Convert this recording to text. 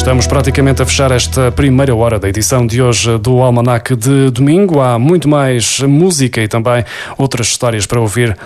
Estamos praticamente a fechar esta primeira hora da edição de hoje do Almanac de domingo. Há muito mais música e também outras histórias para ouvir